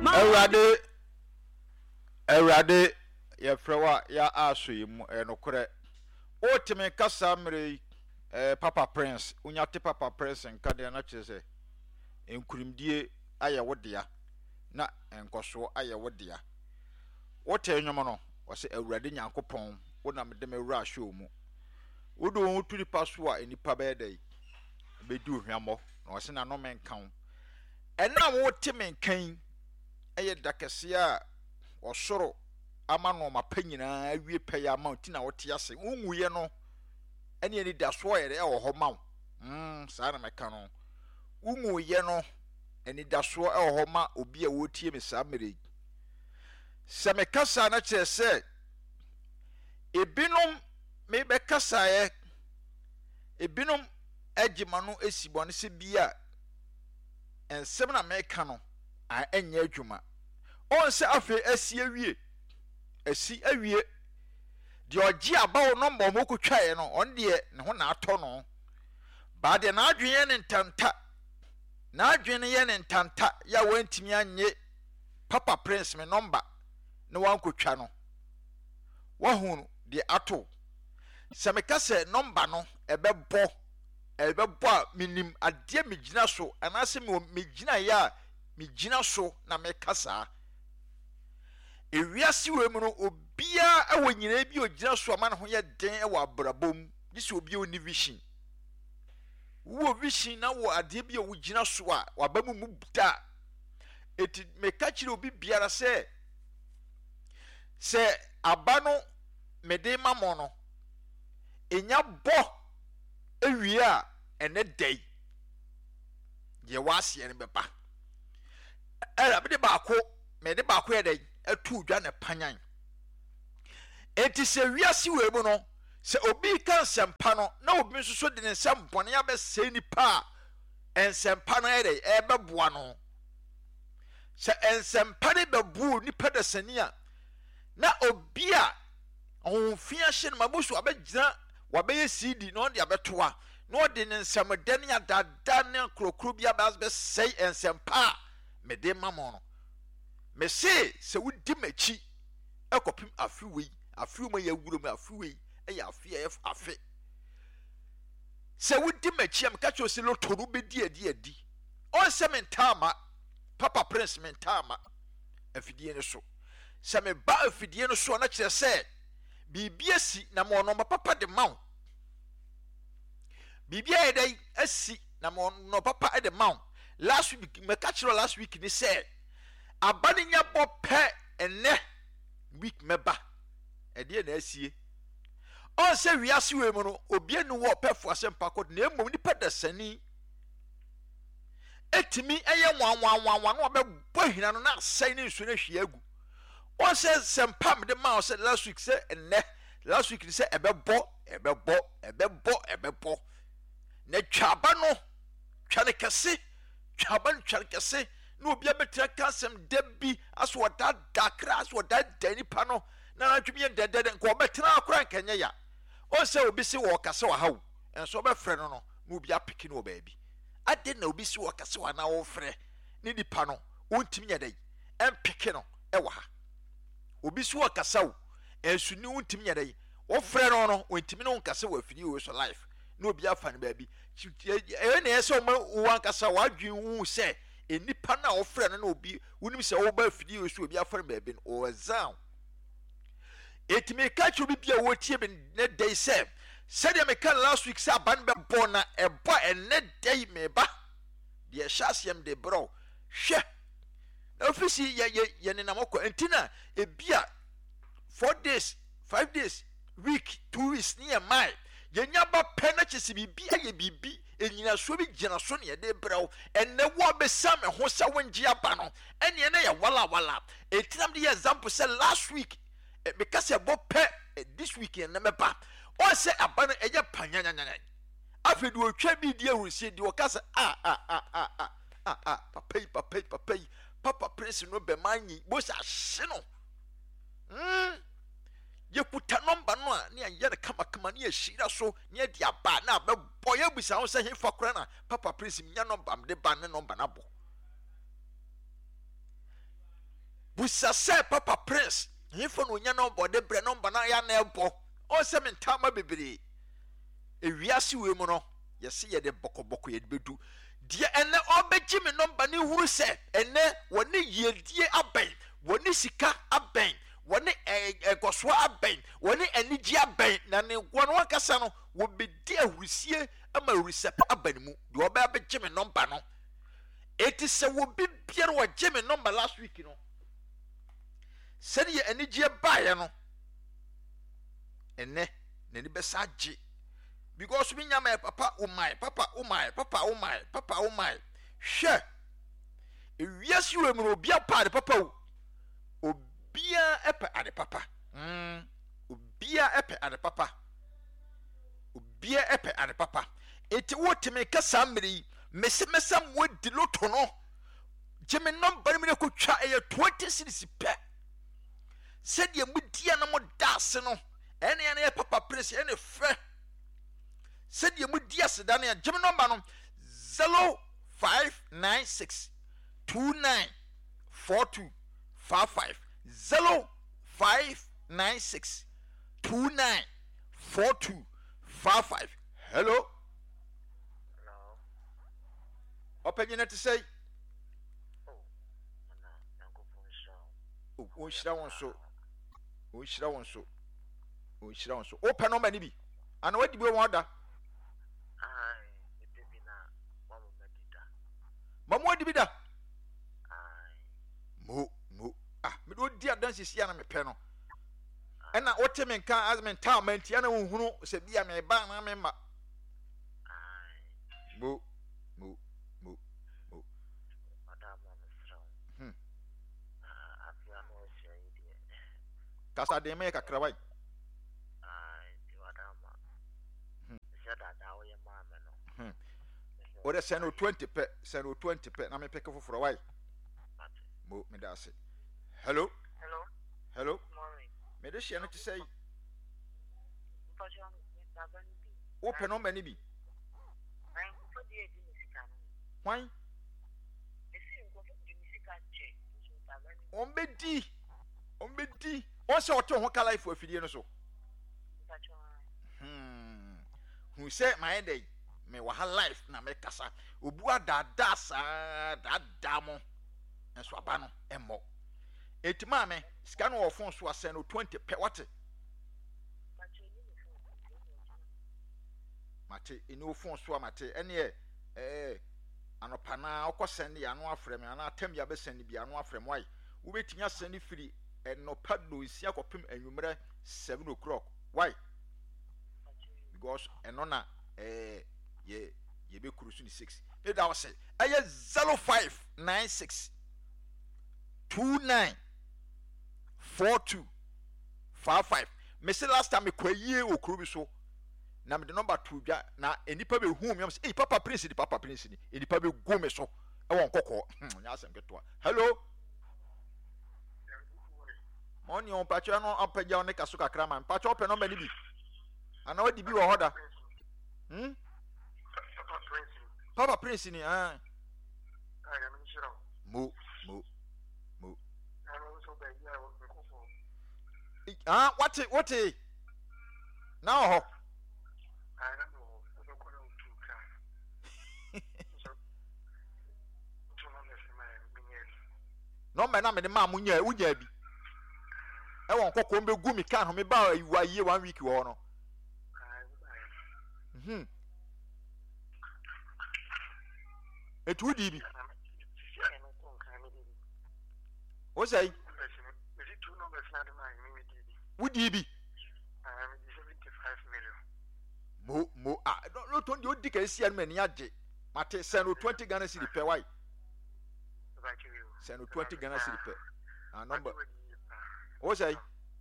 Ewrade ya frewa ya aso yimu enokore otime kasa mre Papa Prince unyate Papa Prince nka de na kyerese enkurimdie aye wodea na enkoso aye wodea wote enwom no wose Ewrade Nyankopon wona medem ewra show mu wodo won turi paso a enipa beedai bedi ohwammo na wose na no menkan enna wote menkan eye dakese a osoro ama no mapanyina awie pay amount na wote ase unwuye no ene eni daso yere e wo ho maw saa na meka no unwuye no eni daso e wo ho ma obi a wotie me saa mere se me kasa na kyerese ebinom me be kasa ye ebinom agima no esibone se bia ensem na meka no a enye adwuma on se afi asi awie de ogi abawo no mbom okutwae no on de ne ho na ato no ba de na adwen ne ntanta na adwen ye ne ntanta ya wantimi anye Papa Prince me number ne wankotwa no wahunu de ato se meka se number no ebebo a minim ade megina so anase megina ya megina so na mekasa ewiase wemu no obia awanyina bi ogina so ama ne ho ye den e wa brabom dise obi oni vision wo vision na wo ade bi o gina so a wabamu mu da eti meka kire obi biara se aba no mede mamo no enya bo ewie a ene dai ye wase ene beba era mede baako ye dai atu dwa ne panyan enti se wiase wemu no se obi kan sempa no na obi nso so de ne sempone ya be se nipa ensempa no ere ebeboa no se ensempa ne bebu nipa da sania na obi a onfia hye no mabusu abegyina wabe CD no de abetoa no de ne nsemden ya dada ne krokro bia be sei ensempa mede mamo no me se wudi machi ekopim afiwe ma ya wuro ma afiwe ya afi se wudi machi am ka cho se lotoru be di on se mentama Papa Prince mentama afidie ne so se me ba afidie no so na kire se bibia si na mo no papa de maw bibia edai asi na mo no papa de maw last week me ka kire last week ni se abani nya bo pe ene week meba ede na asie on se wiase we mu no obi enu wo pefo asempa kod na emom ni pedasani etimi eye nwanwanwanwa no be bohina no na asai ne nsu na hwe agu on se sempam de ma se last week se ene last week se ebebo na twaba no twale kese no obi abetra kasem debi aso wada dakra aso wada dani pa no na atwumi ndede nko betra akora nkanya ya o se obi se wo kase wa hawo enso be frɛ no no obi apiki no baabi ade na obi se wo kase wa na wo frɛ ni dipa no ontimi nyadai empiki no e wa ha obi se wo kase wo enso ni ontimi nyadai wo frɛ no ontimi no kase wa afidi wo so life na obi afa no baabi e na ese o ma wo kase wa adwen wu se enipa na ofre no na obi wonim se wo ba afidi wo so obi afre baabi no o exam etime ka chu bi bia wo tie be ne day se de me kan last week se aban be bona ebo ene day me ba de hyasem de bro hwe na ofisi ye ne namoko entina ebia 4 days 5 days week 2 weeks near my yenya ba penachisi bibi aye bibi enyina so bi gina so ne de brew enne wo be sam ho sa wonji aba no ene na ye wala etinam de example say last week because e bo pe this week en me ba o say aba no eye panyanyanya afedu otwa bi di erusie di o kasa papa Prince no be manyi bo sa hye no yekuta number no a ne ayere kama ne yeshira so ne dia ba na be boye busa ho se hefa kora na Papa Prince nya number de ba ne number na bo busa se Papa Prince hifo no nya no bode bre no mba na ya na ebo o se mentama bebre ewiase we mu no yesi ye de bokoboko ye bedu die ene obegyi me number ne huru se ene woni yedie aben woni sika aben woni egoswa aben woni anigi aben na ne gwono akasa no wo bedi ahurusie ama resep aben mu de oba begyi me number no eti se wo bibia no wagye me number last week no se de anigi baaye no ene nani besa gye because me nyama papa oh my hwe ewiase we mu obia pa de papa o obia epe ade papa obia epe ade papa eti wotime kasa mmiri mese mo di loto no jeme number me ko twa 20 series pe se de mudia na mo das no ene Papa Prince ene fe said you would yes Daniel Jimmy number no 0596 294255 0596 294255. Hello. Open your net to say oh shira won so open no many be and what do you want that Mama di bida mo me do di adanse sia na me pɛ no ɛna wote me nka as me town man tia na hunhunu se bia me ba na me ma mo kasa de me kakra wai Ore send 20 pe na me peke foforo why mo me da say hello morning me de share no to say open no many be why ombedi o se oto ho ka life afidie no so who say my day me wa ha life na me kasa obu adada sa dada mo enso aba no emmo etima me sika no ofon so asen no 20 pe wate mate eni ofon so mate ene anopa na okosen ya no afrem na atam ya besen bi ano afrem wai wo betinya sen firi enopa do isia kopem anwumre 7 o'clock why because enona ye be kurusu ni 6 e da wose eye 0596 294255 me say last time me kwaye okuru bi so na me the number 2 bia na enipa be hu me say Papa Prince ni enipa be go me so e won kokko nya asem keto hello money on patcho no apaja on ka so kakra man patcho open number ni bi ana wadi bi wo hoda Papa Prince ni mo what now ho no me na me ma munya unya bi e won kokko mbe gu mi kan ho me ba yiwa ye 1 week wo no etu di bi o say wudi bi 75 million mo no to ndi odi ka sia no mani age mate send 20 Ghana cedi per why send 20 Ghana cedi per number o say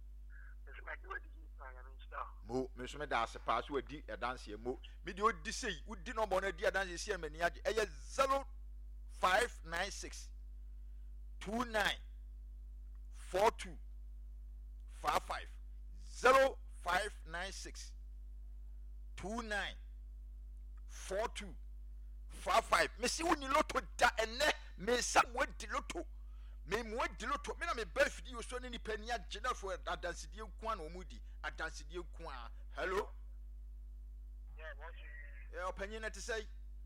mo me so me da se pass we di e dance mo me di odi sei udi no mo na di e dance sia mani age e 0596 294255 0596 294255 me si woni loto da ene me sa mo di loto me mo di loto me na me ba fidi so ne nipa ni agye na fo adansidie nko na omudi adansidie nko a hello opanyin na te say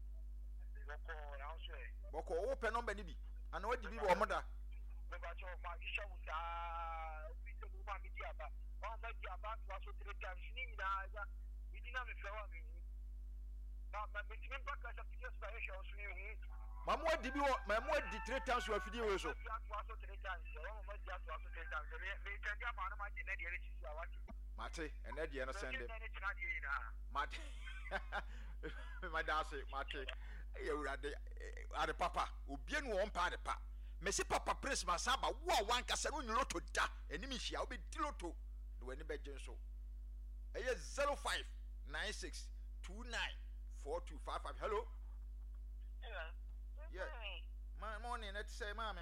boko wo pe number ni bi ana wadi bi wo moda me ba cho ma gisha uta bi to ma mi dia ba o ma dia ba to aso 3 times ni na ja idina me fe wa mi ma me tin ba ka sa tiya sa e sho so ni mamu wadi bi wo mamu wadi 3 times wa fidi we so to aso 3 times o ma dia to aso 3 times me tan dia ma na ma je na dia re chi sa wa ti mate ene dia no sende mate madase mate ewurade ade papa obie no won pa ade pa mesi papa Christmas aba wo a wan kasa no ni loto da eni mi hia obi di loto do eni beje nso eye 0596294255 hello yeah my morning let say mama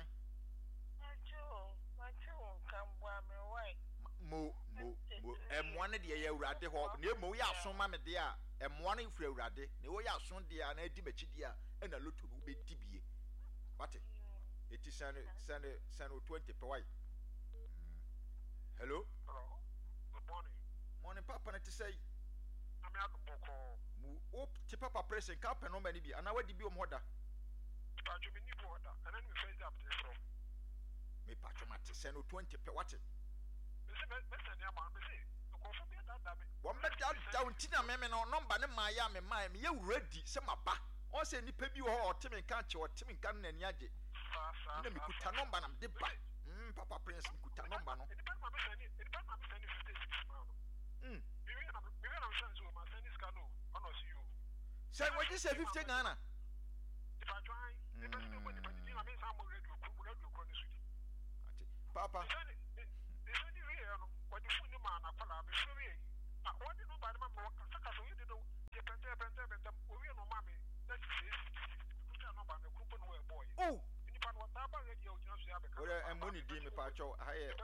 kambwa me wai mo emwane de ye awurade ho na emo ya aso ma me de a emwane fura awurade na wo ya aso de a na adi machi de a na loto no be dibie wate eti sane 20 per why hello good morning papa na te say ami akopoko mu op ti papa pressing ka pe no ma ni bi ana wadi bi o mo da pacho me ni bo da ana ni face up there from me pacho mate sane 20 per wate one better down tina me no number ne ma ya me ma me ye ready se maba on se nipa bi ho otimi kan che otimi kan na ni age na me kuta number na de ba papa prince me kuta number no say what you say 50 Ghana papa what the phone man na kwala me free what the number man work saka so you do the pente we no mama that is number me group no boy oh ni pan what aba radio you know so abeka ore money di me pa cho haye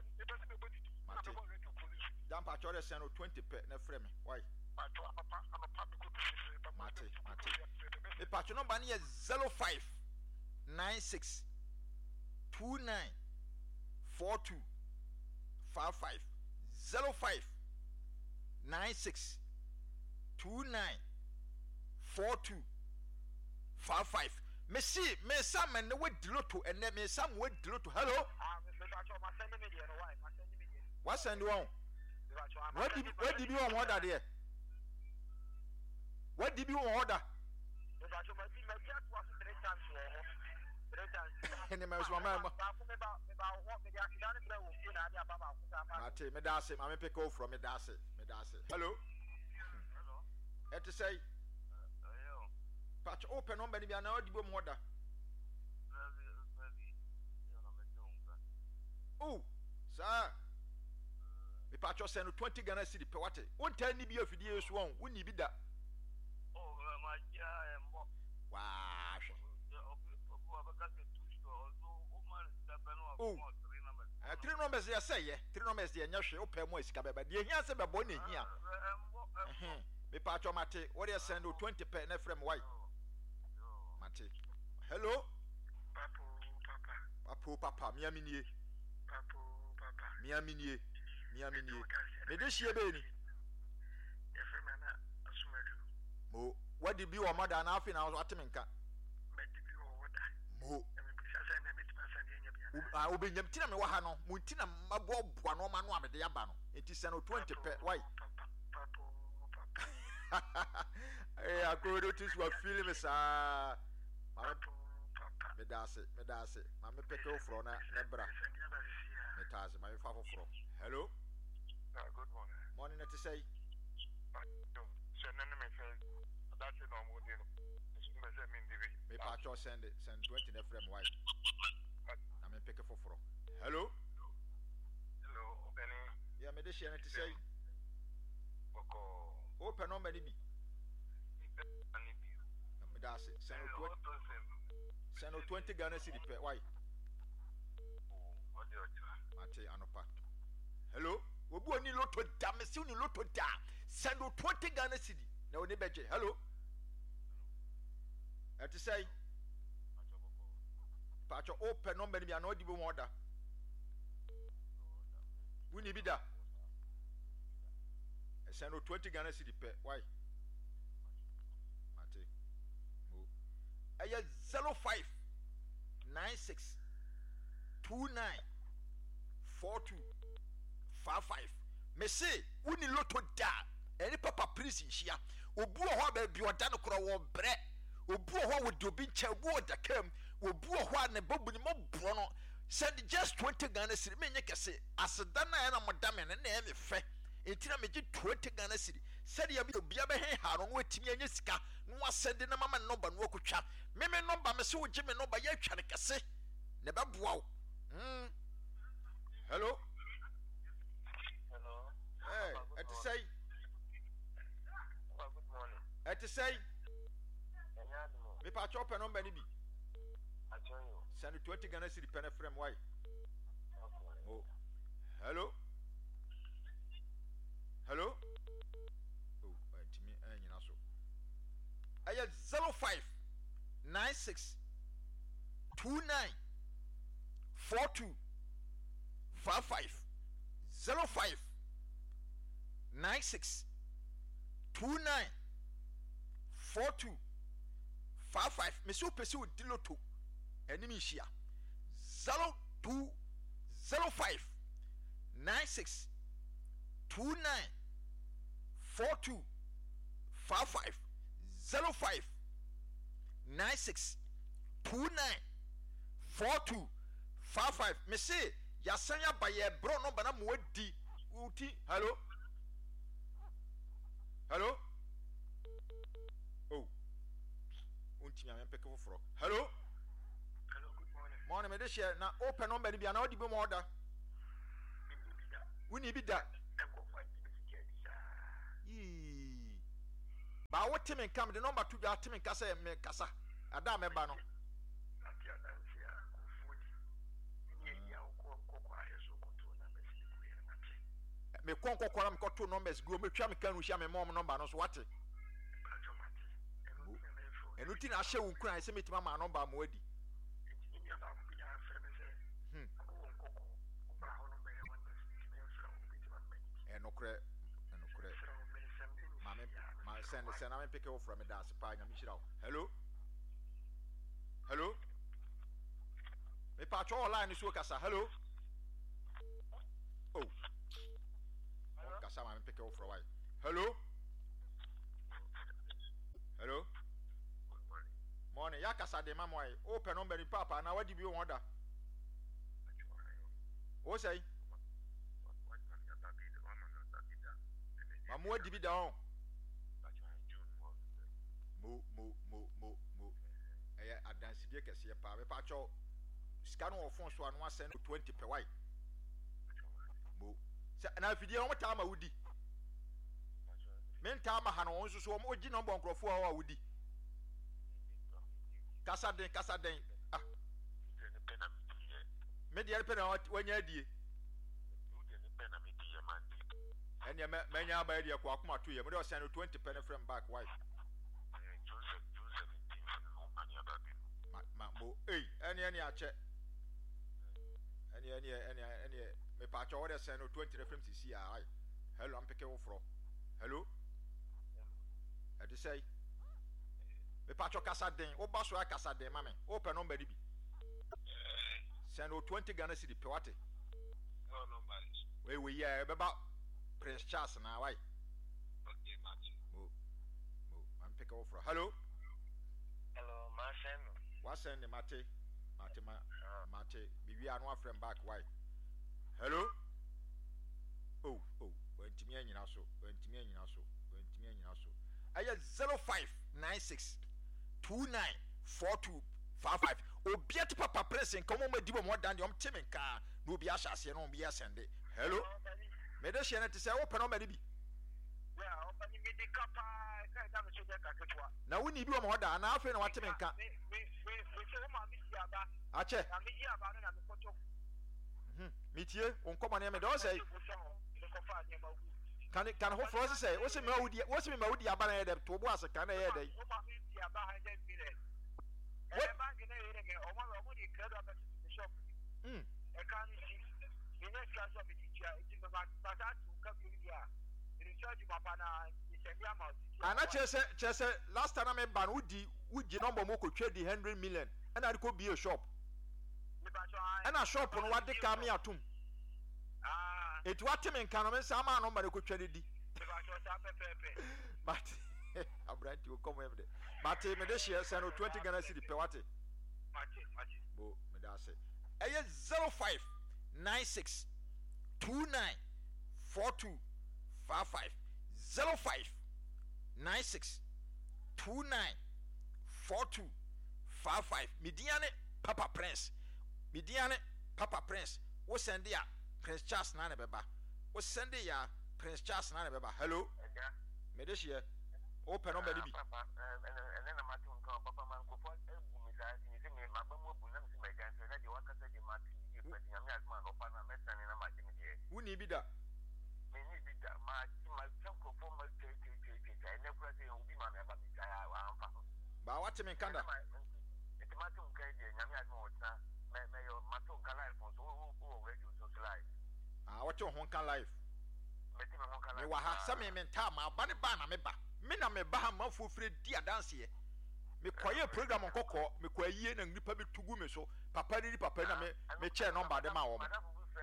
dan pa cho de send 20 pe na free me why mate me pa cho number ni 0596294255 0596294255 me see me sam and we diloto and me sam we diloto hello what send you on what did you on order there what did you on order any me so mama ate me da se mama pick off from me da se hello et say patch open number ni bia na odibo mo order oh sir me patch send 20 Ghana cedi per what won tell ni bi afidie so won woni bi da oh ma ja embo wow oh 3 numbers ya say ye 3 numbers ya nyahwe opɛ mo esika beba de hia se bebo na hia me pa cho mate what you send 20 per na frame why mate hello papa miaminie miaminie me de hie be ni mo what did you mother na afi na atemenka mo obenyam tina me wa ha no mu tina mabo boa no ma no amede ya ba no enti send 20 per why eh akodo tis wa feel me sa me dase ma me peke ofro na bra me taze ma me fa foforo hello good morning to say so none me say that's no more deal me pa cho send 20 na frame why na me peke foforo hello Benny yeah me de share to say oko open number ni bi me dase send 20 Ghana cedi per why what do you mate anopa hello obi oni loto da me si oni loto da send 20 Ghana cedi na oni beje hello et say pacho open number ni bi ana odi bo mo order Wuni bi da. Send 20 Ghana cedi pe. Why? Mate. Mo. Aya 05 96 29 42 55. Me say wuni loto da. Eni papa prince nhia. Obu ho ba bi oda no kro wo bre. Obu ho wo di obi nche obu oda kam. Obu ho ne babu ni mo bro no. Said just 20 Ghana cedi me nyeke se aseda na na modame ne na me fe. Etina me 20 Ghana cedi. Said ya bi obi abehe ha no wetimi anya sika no asende na mama number no akotwa. Me number me se wo gye me number ya twa ne kese. Ne beboa wo. Hello. Hello. Hey, et say. Good morning. Et say. Me pa chop number ni bi. I join you. Send 20 Ghana cedi pen frame why? Oh. Hello. Hello. Oh, to me anyina so. Aya 05 96 29 42 55 05 96 29 42 55. Me so pese o diloto enimi hia 02 05 96 29 42 55 05 96 29 42 55. Me say yasanya baye bro no bana mo di uti. Hello. Hello. Oh. Unti me peke foforo. Hello. Hello, good morning. Morning me de share na open number ni bia na odi be mo order. Wuni bi da. Yee. Ba wo timi kam de number 2 ja timi kasa me kasa. Ada me ba no. Me konkokora me koto numbers go me twa me kanu hia me mom number no so wate. Enu ti na hye wo kran se metima ma number mo adi. Enokre ma send na me pick up from me dance pa nya me hira. Hello. Hello. Me pa cho online so kasa. Hello. Oh. Kasa ma me pick up from why. Hello. Hello. Morning. Ya kasa de mama why. Open number ni papa na wadi bi won da. O say. Mamu wadi bi da on. Mo. Eye adansi de kese pa. Me pa cho scan on phone so anu send 20 per why. Mo. Se na fidie on ta ma wudi. Men ta ma ha no on so mo gi number nkrofo a wudi. Kasa den. Ah. Me de pe na wanya die. Enya menya ba die kwa akoma to ye. Me de send 20 penny from back why. Mo any ache. Any me pa cho order send 20 reference CC ai. Hello, I'm picking from. Hello. I just say me pa cho kasa den. O ba so kasa den mame. Open number bi. Send 20 Ghana cedi pe wate. No number is. We yeah, be ba Prince Charles na why. Okay, Martin. Mo. I'm picking from. Hello. Hello, Martin. What send the mate? Mate. Bibi anu afrem back why? Hello. Oh. Went me anyina so. Aya 05 96 29 42 55. Obiet papa pressing come on me dibo mo dan de om timi nka no obi ahyase no obi asende. Hello. Me de hye na te say open no me bi. Yeah, open me the kapa kai da me so de kaketwa. Na woni bi o mo da na afi na watimi nka. Me so ma mi si aba. Ache. Na me ji aba na me koto. Mitie on come on me do say. Can ho frost say o se me awudi aba na yede to bo ase kan na yede. O ma mi si aba ha de bi le. Bank na yede me o ma di credit aba to the shop. E kan si. Ine class of the Ana chese last time I ban wudi number mo ko twa di 100 million and I go be a shop. And a shop on what they come here to. It what him in Canada, some man number ko twa di. But I'm right you come every day. But me this year send 20 Ghana cedi per what? Bo me da say. 0596 29 42 55 0596 29 42 55 Midiane Papa Prince wo send ya Prince Charles na beba wo send ya Prince Charles na beba hello me this year open number bi and then I'm at Papa man ko for me say me mabamu bu na me say that you want to say the mat you put me as man open na me stand na ma me dey woni bi da me ni bi da ma chanko for ma ke and never say you be man aba bi ka wa amfa ba what me kanda it matu nkai je nyame as mo tna me yo matu nkai life so radio so live what you hon kan life me ti me hon kan me wa ha se me menta ma ba ne ba na me ba me na me ba ha ma fofre di adanse ye me koye program nkokọ me koye na nipa be tugu me so papa ni papa na me che number de ma wo mo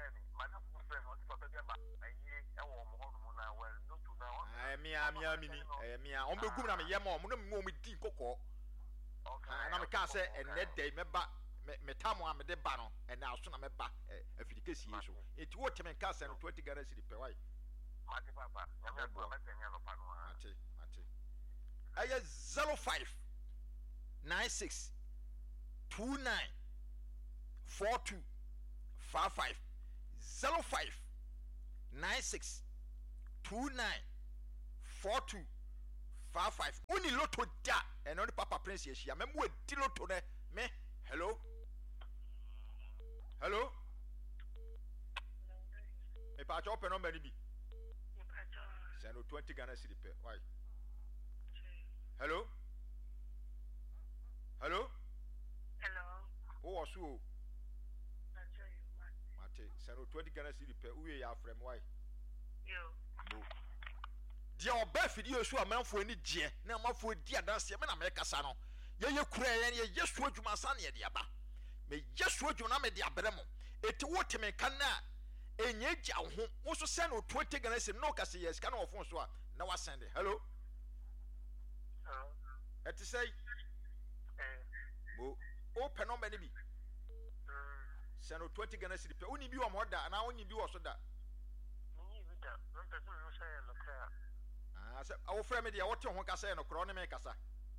mi on be gum na me ye ma mo na me di nkokọ na me ka say enne day me ba me tamo a me de ba no enne aso na me ba afidikesi ye so enti wo teme ka say no 20 Ghana cedi pe why mate papa nyame do ma tenya no pa no mate aye 05 96 29 42 55 05 96 29 42 55 Uni loto da and only Papa Prince yes ya memo di loto ne me hello me pa cho open number ni bi send 20 Ghana cedi pe why hello oh wasu mate send 20 Ghana cedi pe uye ya frem why yo dia oba video so amanfo ani gie na amanfo di adanse me na me kasa no ye kura ye yesu adwuma san ye de aba me yesu adwuma na me de abremo eti wote me kan na enye gya ho wo so send 20 Ghana cedi no kase yes kan ofon so a na wa send hello eti say mo open number ni bi send 20 Ghana cedi pe oni bi wo mo da na oni bi wo so da ni bi da no person no say no kra say awo frɛ me dia wote ho kasa no kro ne me kasa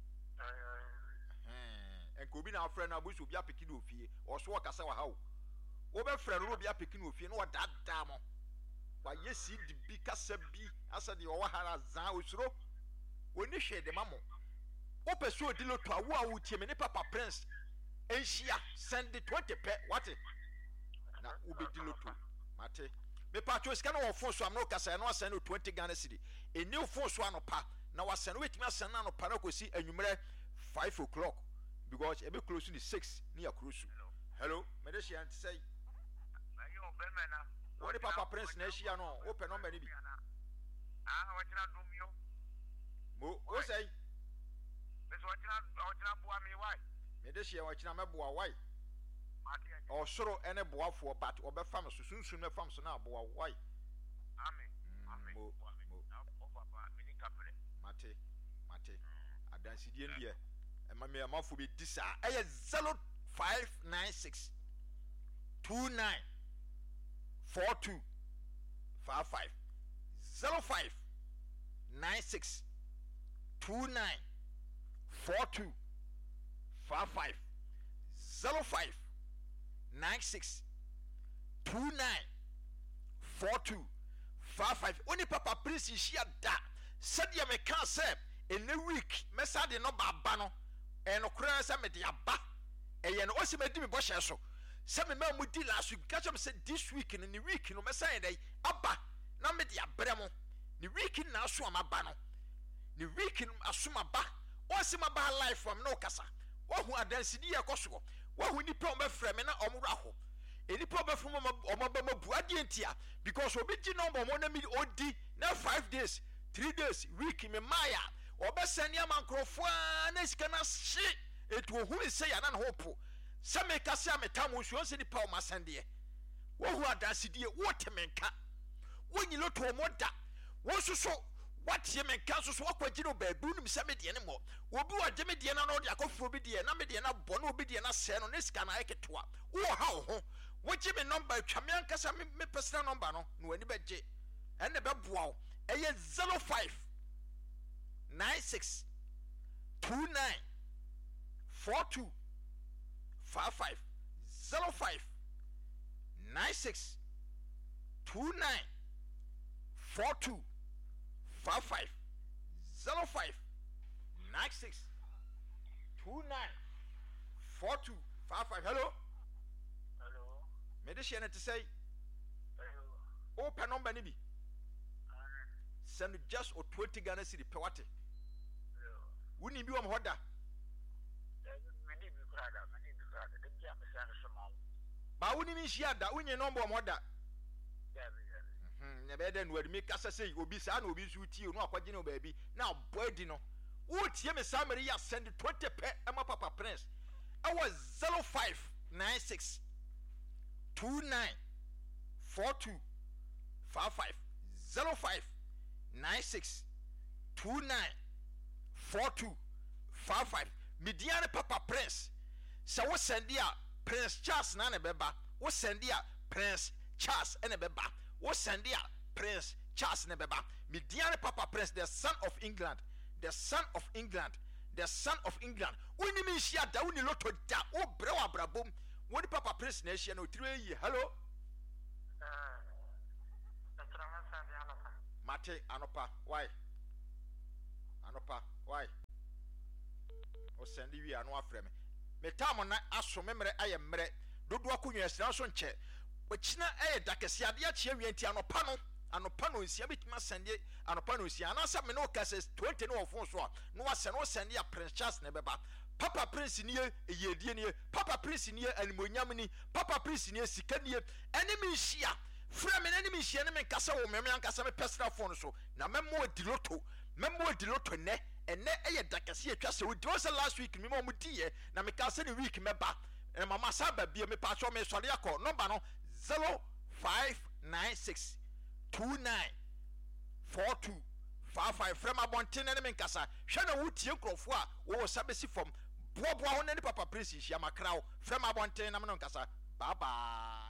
enko bi na frɛ na abusu obi apeki no ofie ɔso kasa wa hawo wo be frɛ no obi apeki no ofie no wadada mo wa yesi di bi kasa bi asa de wo hara zan osuro oni hwe de mamo wo pɛso odi loto awo a wotie me ne Papa Prince enhia send 20 pe wate na wo be di loto mate me patcho sika na wo phone so am no kasa na send 20 Ghana cedi eni phone so anopa na wa send wetimi asend na anopa na kosi anwumre 5 o'clock because e be close to 6 near close hello me dey share say ayo be me na what Papa Prince na share no open number ni bi wa tira dum yo mo o say me so wa tira boa me why me dey share wa tira me boa why or soro ene boafo but obefam so sunsun me fam so na boa why amen mo papa me ni kapre mate adansidie ndie e ma me amafo be disa eye 0596 29 42 55 0596 29 42 55 05 96 29 42 55 Oni Papa Prince shia da said ya me kan say in a week mesa de no baba no no kura say me de aba ye no osi me di me bo hye so say me ma mu di last week catch me say this week in the week no mesa ye dey aba na me de abrɛ mo ni week na so amaba no ni week asoma ba osi ma ba life from no kasa wohu adansi di yakoso wohu nipa o be frɛ me na omura ho enipa o be fom o ma ba mabu ade adientia because obi gi number mo na mi odi na 5 days 3 days week me maya obesani amankrofo na sika na hye etu ohun se ya na hopo se me kase ametam nsuo se nipa o masande wo hu adasidie wo temenka wonyi loto moda wo soso watie menka soso wakwaji no baabu nim se me de ne mo obi wa de me de na no de akofo bi de na me de na bɔ na obi de na se no ne sika na eketoa wo ha wo ho wogi me number twame ankasa me personal number no no ani beje ene beboa wo eye 05 96 29 42 55 05 96 29 42 55 05 96 29 42 55 hello medicine to say open number ni bi send just or 20 Ghana city per what wouldn't be on hoda but wouldn't mean she had that when your number moda never then would make us say obi san obi suti no akwagino baby now boy dino what ye me summary ya send 20 per Emma Papa Prince I was 0596 29 42 55 05 96 29 42 55 Midiane Papa Prince so what send ya Prince Charles na beba what send ya Prince Charles and beba what send ya Prince Charles na beba Midiane Papa Prince the son of England the son of England the son of England uni mi shia da uni loto da o brewa brabom woni Papa Prince na shia no 3 year hello Mate anopa why o send wi anu afrɛ me tam na aso memre aye mre dodo akonwa asira so nche wakina dakese ade a chie wi nti anopa no nsia bitima sende anopa no nsia na sa me no kase 20 no ofo so no wase no sende ya Prince Charles na beba Papa Prince ni eyedie ni Papa Prince ni animonyam ni Papa Prince ni sika ni enemy hia fra me enemy hia ne me kasa wo me ankasa me personal phone so na memo diloto ne ene eye dakase atwa se odi was last week me mo die na me kasa ni week meba e mama saba bia me pa cho me sori akọ number no 0596 29 42 55 from abonten ne me nkasa hwe na wotie nkrofo a wo sabesi from boaboa ho ne Papa Prince hia makra from abonten na me nkasa bye bye